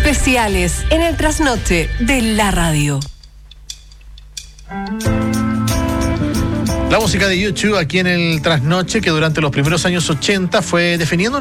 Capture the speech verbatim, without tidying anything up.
especiales en el trasnoche de la radio. La música de YouTube aquí en el trasnoche, que durante los primeros años ochenta fue definiendo